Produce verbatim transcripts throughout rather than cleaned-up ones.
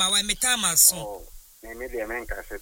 ba wa metama so oh me me de men ka se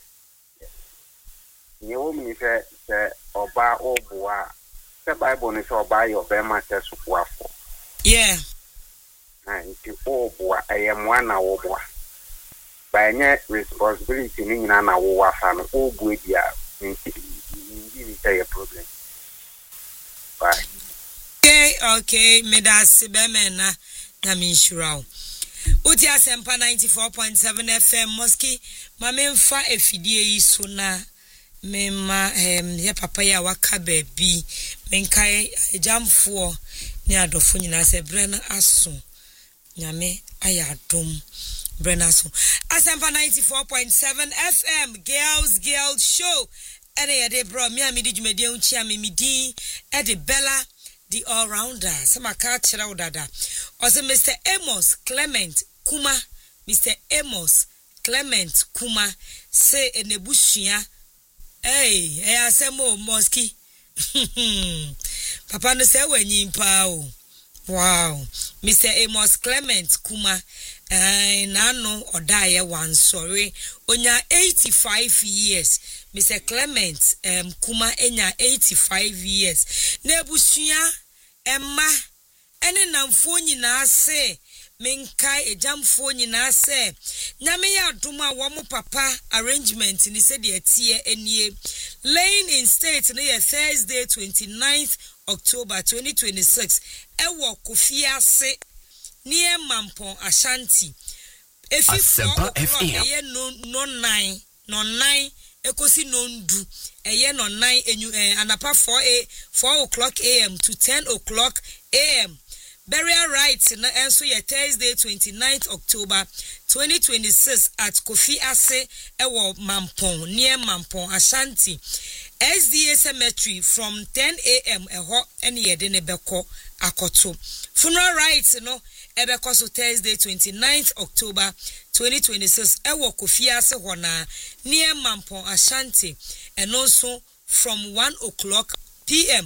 you me say say oba oboa the Bible is oba your be ma se sufuafo yeah and ti oboa I am one oboa by any responsibility ni na na wo afa no obu dia nti ni say a problem bye okay okay me da se be men na na me nsura Uti Asempa ninety-four point seven F M Moski mamemfa efidie yi so na mema em ye papa ya waka baby menkai ejamfo ni adofo nyina se brena aso nyame ayadom brena aso Asempa ninety-four point seven F M Girls Girls Show ene ye de bro me amidi dwumade unchi amemidi e de Bella the all-rounder. Sama ka chira udada. Also Mister Amos Clement Kuma. Mister Amos Clement Kuma. Say enebushia. Hey, hey asemo moski. Papa no say when yimpa o. Wow. Mister Amos Clement Kuma. Eh nano odaye one sorry. Onya eighty-five years. Mister Clement um, Kuma enya eighty-five years. Nebushia Emma ene namfo nyina se menkai ejamfo nyina se nyame ya adoma wo mo papa arrangement ni se de tie enie laying in state na ye Thursday twenty-ninth October twenty twenty-six ewo Kofia se nie Mampon Ashanti Asempa F M eye no no nine no nine ekosi nondu eye no nine enyu eh, anapa four o'clock a m to ten o'clock a m burial rites na enso ye Thursday twenty-ninth October twenty twenty-six at Kofi Ase ewo Mampon near Mampon Ashanti S D A cemetery from ten a m eho ene ye de ne beko akoto funeral rites no ebeko so Thursday twenty-ninth October twenty twenty-six ewo Kofi Ase hona near Mampon Ashanti and also from one o'clock p m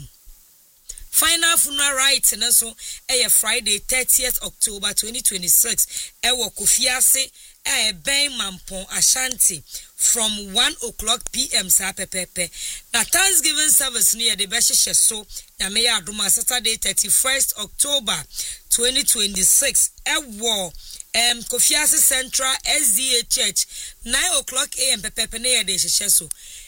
Final funeral rites and also a Friday thirtieth October twenty twenty-six ewo Kofi Ase e ben Mampon Ashanti from one o'clock p m sa pepepe na Thanksgiving service near the Beshe so na me ya aduma Saturday thirty-first October twenty twenty-six ewo um Kofi Ase Central S D A Church nine o'clock a m pepepe na ya de hye so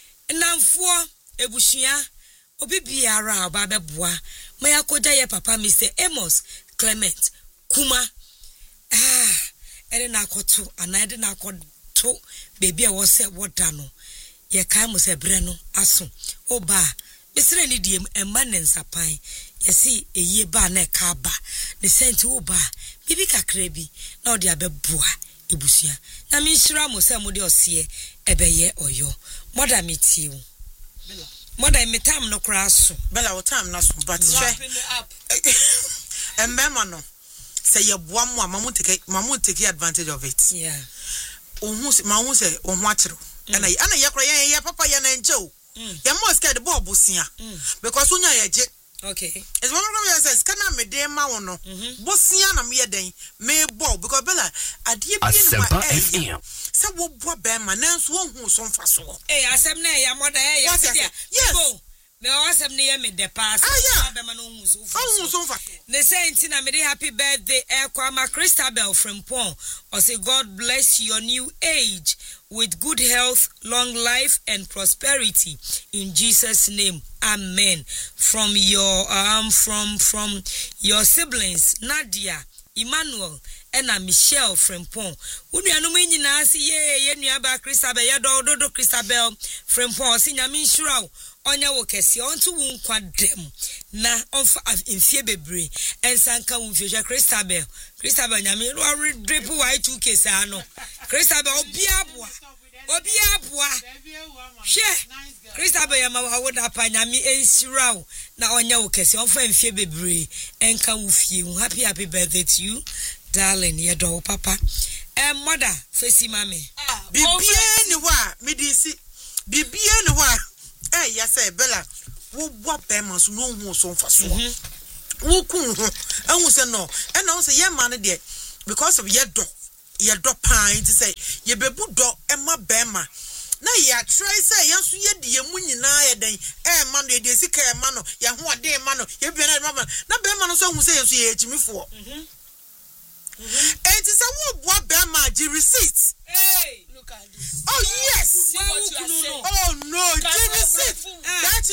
namfo ebushia obi biara oba beboa maya koja ye papa Mister Amos Clement Kuma ah ere na akoto ana ede na akoto baby e wo se woda no ye kai mo se bre no aso oba misre ni die emma nensapan ye si eye ba na ka ba ne senti oba bibi kakra bi na ode abeboa ebusia na mi nhira mo se mo de ose ebeye oyo moda metiu bella moda me time no kraso bella wo time na so but she embema no say ye boa mo amamu take mamu take advantage of it yeah ohun ma hu say ohun atiro ana ana ye kro ye ye papa ye na nche o ye mo scared bo obusia because unya ye je okay it's one of them says can I me dey ma wo no bosia na me den me bo because bella adie bi ni ma eh say wo bo be ma na nso ohun so mfa so eh asem na ya moda eh ya yes me wasem ne ye me de pass be ma no ohun so ohun so mfa ne say nti na me dey happy birthday eh Kwama Christabel from Pon or say God bless your new age with good health, long life and prosperity in Jesus name. Amen. From your um from from your siblings Nadia, Emmanuel and Michelle from Pon. Unu anu nyina asi ye ye nuaba Christabel ye do do Christabel from Pon si nyame nhyira onya wo kese onto wo nkwa dem na onfa mfie bebre ensanka wo mfie Christabel Christabel nyame ro drip white two case ano Christabel obi aboa obi aboa hwe Christabel yama wo da pa nyame ensira wo na onya wo kese onfa mfie bebre enka wo fie wo happy happy birthday to you darling ye do papa em mother fesi mame bibie ni wa medisi bibie ni wa eh ya say bella wo bo payment so no hu so mfa so wo ku hu ehun say no e na say ye man de because of ye do ye do pan ti say ye bebu do e ma bema na ya try say yan so ye de mu nyina ye den e ma no ye de sika e ma no ye ho ade ma no ye bia na ma na bema no so hu say ye so ye ejimifo mhm and it's a wo boa bema gi receipt. Hey, look at this. Oh yes. See what you are saying. Oh no, gi receipt. That's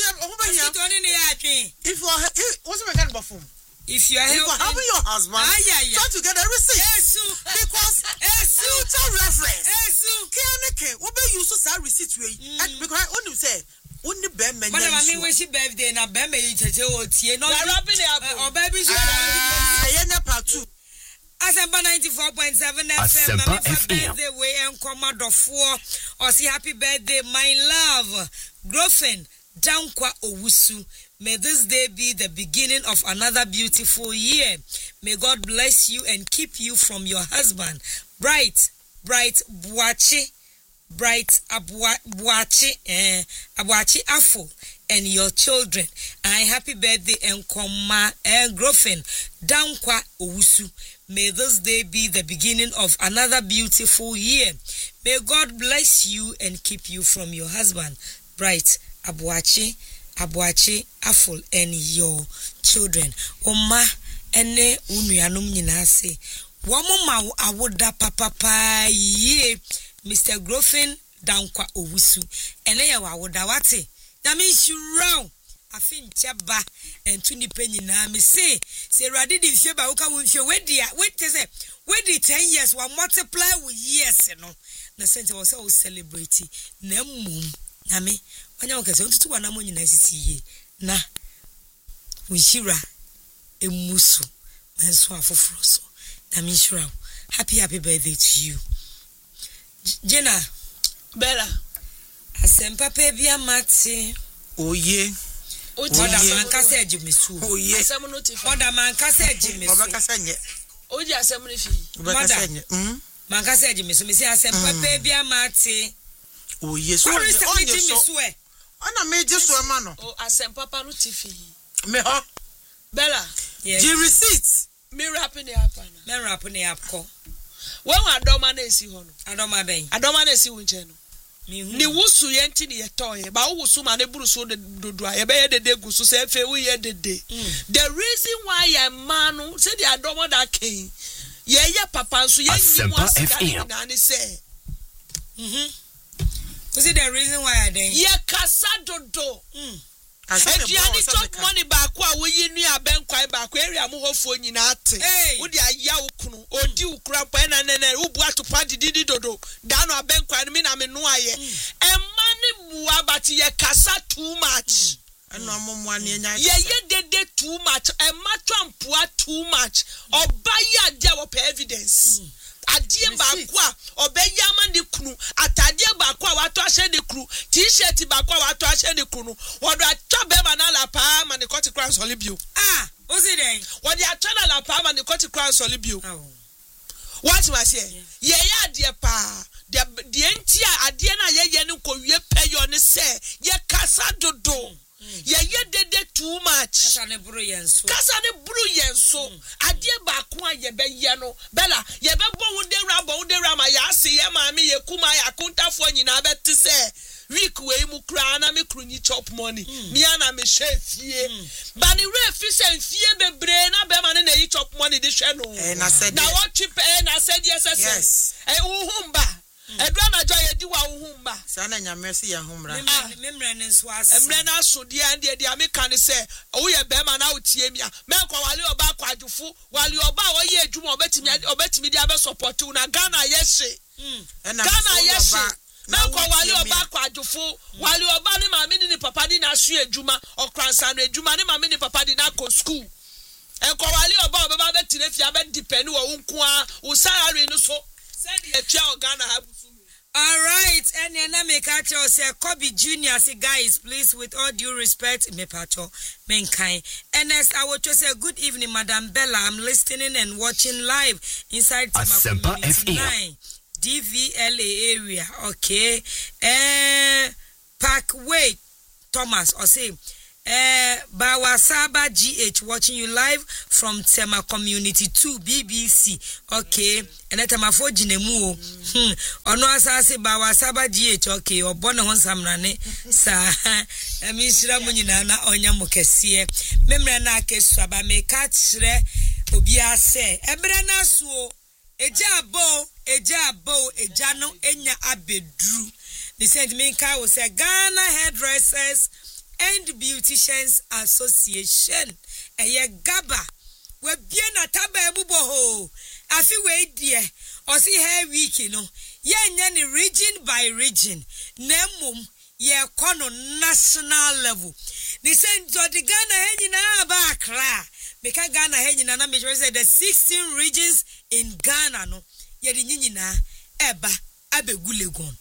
if you are what's my kind of phone? If you are if helping, having your husband, ah, yeah, yeah. try to get a receipt. Yes, because future reference. Yes, can what be you so say receipt we? Because only say only be men. But I mean, when she birthday na be me you say oh tie no. Wrapping it up. Oh baby, ah, yeah, na part two. Asempa ninety-four point seven F M. Happy birthday, we and Commodore four. Or say happy birthday, my love, girlfriend Dankwa Owusu. May this day be the beginning of another beautiful year. May God bless you and keep you from your husband, Bright, Bright Buachi, Bright Abuachi, eh, Abuachi Afo, and your children. And happy birthday, and Nkoma and girlfriend Dankwa Owusu. May this day be the beginning of another beautiful year. May God bless you and keep you from your husband, Bright Abuachi, Abuachi Afol, and your children. Oma ene unuyanum nyina se. Wamoma awoda papa pa ye Mister Griffin Dankwa Owusu. Ene ya wawoda wate. Na me shuraw. Afin chaba entu ni penyi na me say say radi di fie ba woka wo fie wedi a wait say wedi ten years wa multiply with years no na sense was say celebrate na mum na me anya wo kase ntutu wa na mo nyina sisi ye na wishira emusu menso afoforo so na me shira happy happy birthday to you Jenna Bella asempa pe bia mate oye Oda man kasa ejimisu. Oh yes. Asem no tifi. Oda man kasa ejimisu. Oba kasa nye. Oji asem no fi. Oba kasa nye. Mhm. Man kasa ejimisu. Me say asem papa bia mate. Oh yes. Onye so. Ona me je so ma no. Oh asem papa no tifi. Me ho. Bella. Yes. Gi receipt. Me rapping the app na. Me rapping the app ko. When adoma na esi ho no. Adoma ben. Adoma na esi wo nche no. Ni wusu yenti ni yetoye ba wusu ma ne buru so de dodo a ye be ye dede gu so se fe wo ye dede. The reason why ye man no say the adomo that king ye ye papa so ye nyi mo asika na ni say mhm was it the reason why I then ye kasa dodo mm Ediani chop money back wa wo yi nua benkwai back area mo hofo nyina ate wo de aya wo kunu odi ukura pa na na na wo bu atopa didi dodo da no abenkwai me na me no aye emma ne bua but ye kasa too much eno amomwa na nya ye ye dede too much emma twampua too much obaya dia wo evidence adie baako a obeyama ne kunu atadie baako a wato ahye ne kunu t-shirt baako a wato ahye ne kunu wodo atwa be ma na la pa ma ne koti kran sole bio ah o se den wodo atwa na la pa ma ne koti kran sole bio what was here ye ya adie pa de de entia adie na ye ye ne kowie peyo ne se ye kasa dodo ye ye dede too much kasa ne buru yenso kasa ne buru yenso adie baako a ye be ye no bella ye be bo wunde ra bo wunde ra ma ya ase ye ma me ye kuma ya kontafo nyina be te se week we mu kra na me krunyi chop money me ana me share fie ba ni re fi se fie bebre na be ma ne na yi chop money de hwe no eh na said na what cheap eh na said yes yes eh uhumba edwa na joy edi wa uhumba sana nya mercy ya humra memre ne nso asa emre na so de and de ame kan se wo ye be ma na otie mi a me kwa wale oba kwadwufo wale oba wo ye adwuma obetimi obetimi dia be support na Ghana ye hye Ghana ye hye me kwa wale oba kwadwufo wale oba ne ma me ni papa di na so adwuma okransa no adwuma ne ma me ni papa di na ko school en kwa wale oba oba be tire fia be depend wo nko a wo salary no so said ye tia Ghana ha. All right, and then make a cho say Kobe Junior say guys, please with all due respect, me pacho, menkai. And as I would just say good evening, Madam Bella. I'm listening and watching live inside Asempa F M D V L A area. Okay, eh, Parkway Thomas or say Uh, Bawasaba G H watching you live from Tema Community two B B C. Okay, and at my four Jinemu. Hmm. Ono asase Bawasaba G H. Okay, or Bona Honsamrane. Sa, I mean, Shramunina Onya Mokesiye. Memrana Keswaba me catch re Obia se. Ebrana suo. Eja bo, eja bo, ejano enya abedru. The sent me ka will say Ghana Hairdressers and Beauticians Association. Eye gaba. We bien a taba ebubo ho. Afi we die. O si hair week no. Ye nyani region by region. Nemum ye kono national level. The sent to the Ghana henyi na ba Accra. Meka Ghana henyi na na me say the sixteen regions in Ghana no. Ye di nyinyi na eba abegu Legon.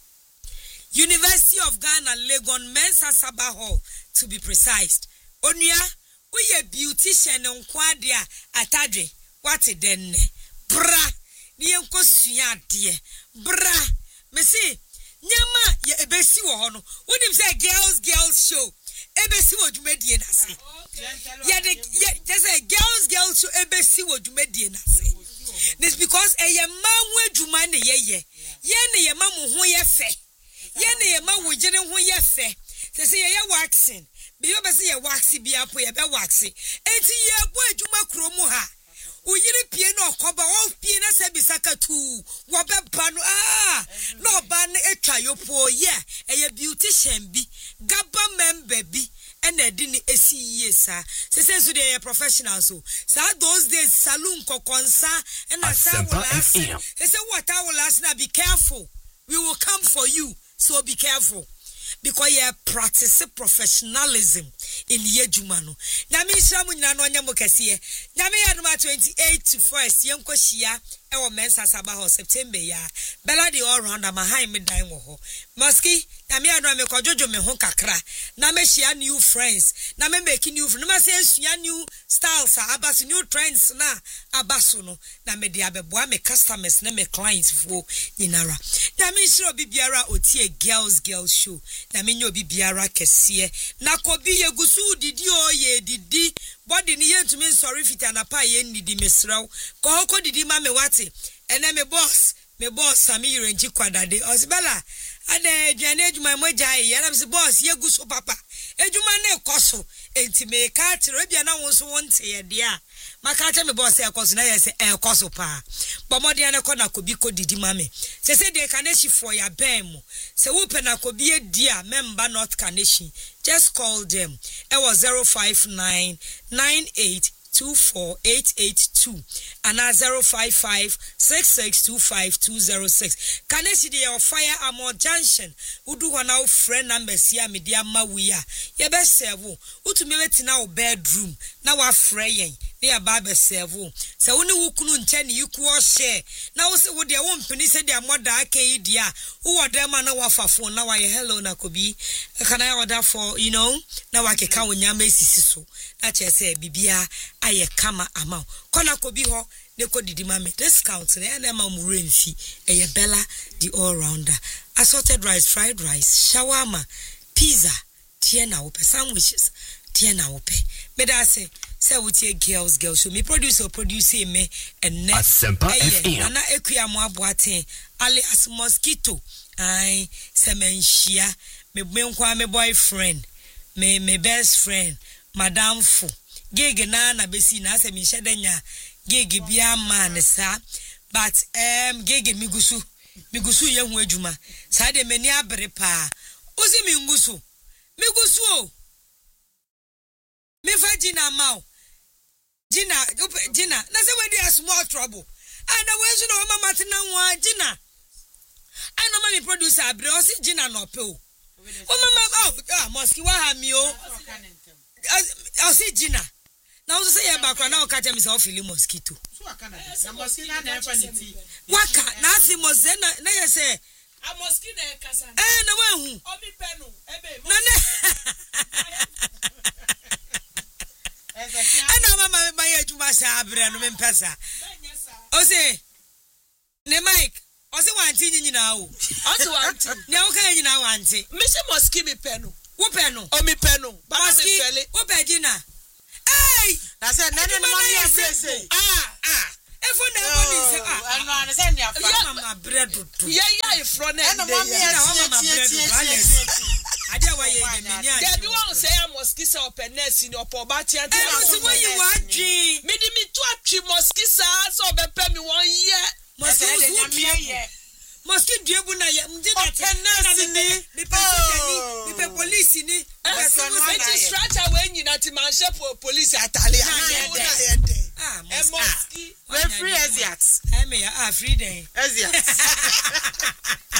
University of Ghana, Legon, Mensa Sabah Hall, to be precise. Onya, uye beautician on quadia atadre. What a den? Bra, nienko suya dear. Bra, me say, Nyama, ye ebesi wohono. What him say, girls, girls show. Ebesi wo jumedi na say. Yeah, the yeah, just a girls, girls show. Ebesi wo jumedi na say. This because a ye man we jumane ye ye. Ye ne ye mamu ho ye fe. Yene ye ma wo gire ho ye fe se se ye waxing bi yo be se ye wax bi apo ye be wax enti ye bo adwuma kromu ha wo yire pie na okoba wo pie na se bisaka tu wo be ba no ah no ba na etwa yo po ye eye beautician bi gaba member bi ena di ni esi ye sa se se so dey professional so sa those days saloon kokonsa ena sa wo last se se what I will last na be careful we will come for you. So be careful because you practice professionalism in Yejumano. Nami Shamu Nano Yamokasiye. Nami Aduma twenty-eight to first, Yanko Shia, our Mensa Sabaho, September ya. Bella the all round, I'm a high midnight woho. Musky, Nami Adama Kojojo Mehokakra. Name Shia new friends. Name making new friends. Name says ya new styles, Abbas new trends na Abasuno. Name Diabeboa me customers, name clients for Inara. Nami Shro Bibiara Otie girls, girls show. Nami nyo Bibiara Kesie. Nakobi Yegusu didi o ye didi. Body ni yen to me sorry fit and a pie yen didi mesrao. Kohoko didi ma me wati. And then me boss, me boss Sami Renji Kwadade. Osbella. Ade dwane adwuma moja ye na me boss ye guso papa adwuma na ekoso enti me ka tire bia na won so wonte ye de a maka cha me boss ekoso na ye se ekoso pa bomode na ko na kobi ko didi mame se se de kaneshi for ya bem se wo pe na kobi e di a member North Kaneshi just call them it was zero five nine nine eight two four eight eight two and at zero five five six six two five two zero six. Can I see the fire Amor Junction? Udu wana friend number siya media mawia. Ye be servo. Utu meweti na o bedroom. Na wa freyen. Ni ababe servo. Se uni wukunu ncheni yuku o share. Na use wudi ya wumpini se di amoda ake idia. Uwa dema na wafafo. Na wa ye hello na kobi. Can I order for, you know? Na wa keka unyame sisiso. Na chese bibia aye kama amao. Kona kobi ho. Neko didi mame discount ne na ma mu renfi eye Bella the all rounder assorted rice fried rice shawarma pizza tie na ope sandwiches tie na ope me da say say wutie girls girls show me producer producer me and ne eye na ekua mo aboaten alias mosquito ai semenhia me menkwa me boyfriend me me best friend madam fu gig na na besi na se me hyedanya gigi bia man sa but um gigi migusu migusu ye hu adwuma sa de mani abere pa ozi mi ngusu migusu o me fa gina maw gina gina na se we dey small trouble and we so no mama tina nwa gina I know my producer abre o si gina no pe o o mama oh ah moski wa ha mi o o si gina na wo say back na o ka tell me say o feel mosquito so aka na na mosquito na efa ni ti waka na afi mosquito na na ye say a mosquito na kasa eh na wa hu obi penu ebe na na ana mama ma ye juma sa abre no me mpesa o say ne mike o say wanti nyina o o say wanti ne o ka nyina wanti me say mosquito me penu Wupeno. O mi peno. Ba me fele. Wupegina. Hey! Na say na na mama ya say. Ah, ah. Efo na ebo ni say ah. Ano na say ni afa. Ya mama bread do. Yeah, yeah, if front end. Na mama ya tie tie tie. Ade wa ye me ni ade. There be one say am mosquito open nurse ni opo ba tia tia. E no when you wadwi. Me di me to atwi mosquito so be pe me one year. Mosquito nyame mosquito duebu na ye mje na tenase ni ni person ni pe police ni. So no say structure when you na ti man chef police atale na ye. Ah, mosquito. We free Asiats. I me ah free day. Asiats.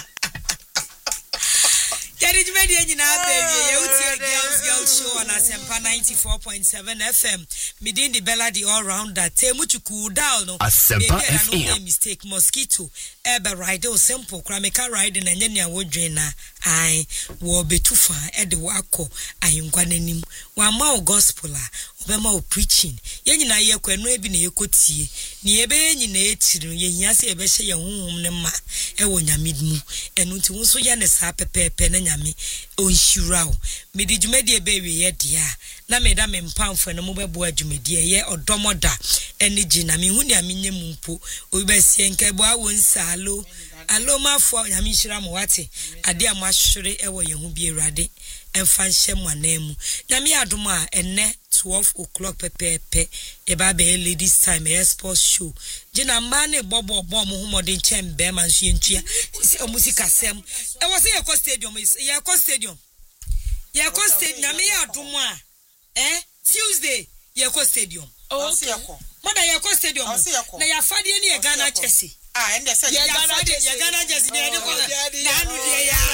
Yadi jumedi yenyi na baby. You see girls girls show on Asempa ninety-four point seven F M. Midin the Bella the all rounder. Temu chuku down no. Asempa F M. No mistake mosquito. Ebe ride o simple. Krameka ride na nyeni ya wodre na. Ai wo betufa ede wako ayungwa nenim. Wa ma o gospeler. Obema o preaching. Yenyi na ye kwenu ebi na yekotie. Ni ebe yenyi na etiru ye hiase ebe hye ye honhom ne ma. E wo nyamedmu. Enu nti wo so ye ne sa pepepe na nyame onhyira o. Medi dwumadi ebe we ye dia. Na meda me mpamfo ne mo bebo adwumadi ye odomoda ene gina me hu ne amenye mu mpo. Obi besie nkebo a won salo. Alo mafo nyame hyira mo wate. Ade a mahwere e wo ye hu bi erade. Emfa nhye mwanemu. Nyame adom a enne twelve o'clock pepepe eba be ladies time e sports show gina ma na bobo bobo mo humodin chem be man so yentua musika sem e wo se ye ko stadium ye ko stadium ye ko stadium nyame ya adom a eh Tuesday ye ko stadium okay mother ye ko stadium na ya fade ni e Ghana Chelsea ah and say ya Ghana Chelsea ni e ko na anu de ya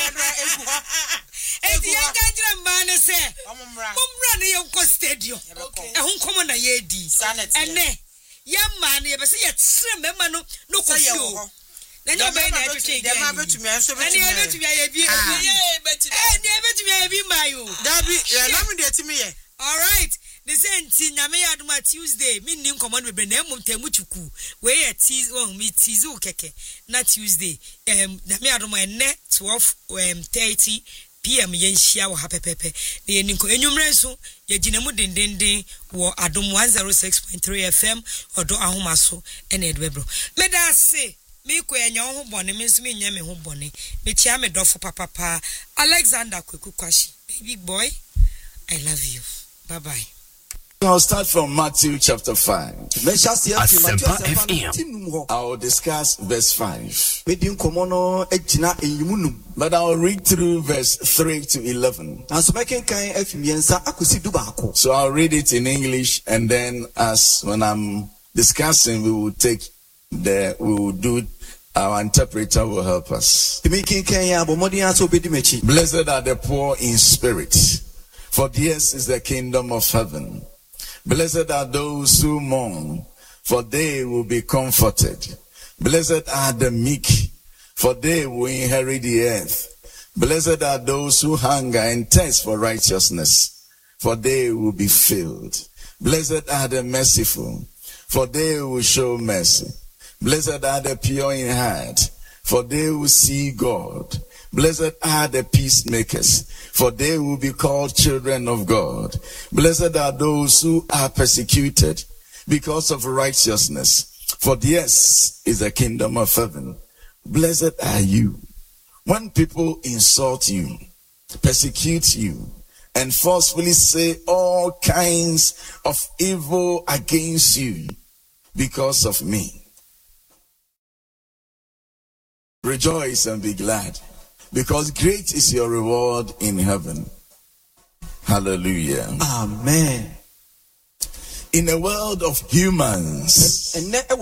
Edi yangadra mbane se Mumra ne yonko stadium e hu nkomo na ye di ene ye man ye be se ye tre mema no no ko fio na nyo be na etwe dem abetumi anso betumi na betumi ye bi ye betumi eh ne betumi ye bi mayo dabi ye na me de etimi ye all right the same thing nyame ya aduma Tuesday me nim command be na emum temu chuku we ye tease oh me tease u keke na Tuesday em nyame aduma ene twelve thirty P M yenhia wo hapepepe na yeninko enwumre nso yegina mu dendenden wo adom one oh six point three F M odo ahomaso ene edwebro meda se me ko enya ho bone me nso me nya me ho bone me tia me dofo papapa Alexander Kweku Kwashi baby boy I love you bye bye. I'll start from Matthew chapter five. Asempa F M. I'll discuss verse five. But I'll read through verse three to eleven. So I'll read it in English, and then as when I'm discussing, we will take the, we will do, our interpreter will help us. Blessed are the poor in spirit, for theirs is the kingdom of heaven. Blessed are those who mourn, for they will be comforted. Blessed are the meek, for they will inherit the earth. Blessed are those who hunger and thirst for righteousness, for they will be filled. Blessed are the merciful, for they will show mercy. Blessed are the pure in heart, for they will see God. Blessed are the peacemakers, for they will be called children of God. Blessed are those who are persecuted because of righteousness, for theirs is the kingdom of heaven. Blessed are you when people insult you, persecute you, and forcefully say all kinds of evil against you because of me. Rejoice and be glad, because great is your reward in heaven. Hallelujah. Amen. In a world of humans,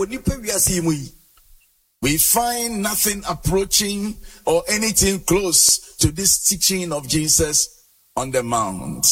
we find nothing approaching or anything close to this teaching of Jesus on the mount.